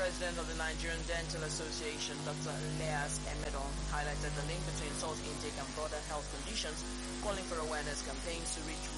president of the Nigerian Dental Association, Dr. Leas Emedon, highlighted the link between salt intake and broader health conditions, calling for awareness campaigns to reach